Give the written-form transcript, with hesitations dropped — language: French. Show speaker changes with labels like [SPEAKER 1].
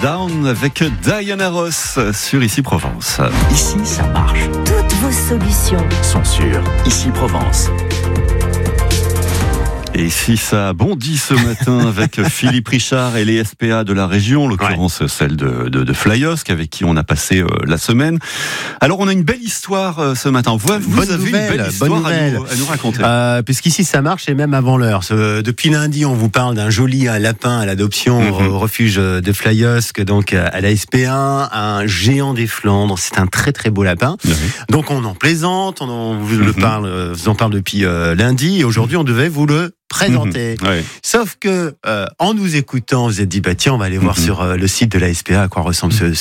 [SPEAKER 1] Down avec Diana Ross sur Ici Provence.
[SPEAKER 2] Ici, ça marche.
[SPEAKER 3] Toutes vos solutions
[SPEAKER 2] Sont sur Ici Provence.
[SPEAKER 1] Et si ça bondit ce matin avec Philippe Richard et les SPA de la région, en l'occurrence celle de Flyosque, avec qui on a passé la semaine. Alors on a une belle histoire ce matin. Vous avez une belle histoire à nous raconter.
[SPEAKER 4] Puisqu'ici ça marche et même avant l'heure. Depuis lundi, on vous parle d'un joli lapin à l'adoption au refuge de Flyosque, donc à la SPA, un géant des Flandres. C'est un très très beau lapin. Donc on en plaisante, on vous en parle depuis lundi, et aujourd'hui on devait vous le présenter. Sauf que en nous écoutant, vous vous êtes dit tiens, on va aller voir sur le site de la SPA à quoi ressemble ce